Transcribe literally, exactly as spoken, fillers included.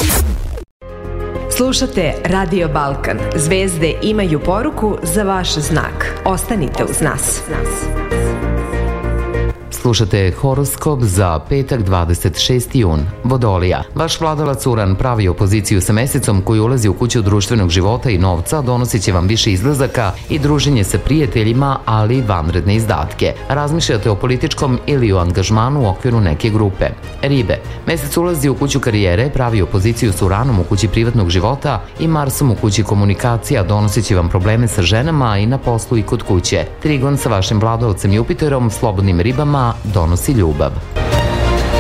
Slušate Radio Balkan. Zvezde imaju poruku za vaš znak. Ostanite uz nas. Slušate horoskop za petak dvadeset šesti jun. Vodolija. Vaš vladalac Uran pravi opoziciju sa mesecom koji ulazi u kuću društvenog života i novca, donosit će vam više izlazaka i druženje sa prijateljima, ali vanredne izdatke. Razmišljate o političkom ili o angažmanu u okviru neke grupe. Ribe. Mesec ulazi u kuću karijere, pravi opoziciju s Uranom u kući privatnog života i Marsom u kući komunikacija, donosit će vam probleme sa ženama i na poslu i kod kuće. Trigon sa vašim vladalcem Jupiterom, slobodnim ribama, donosi ljubav.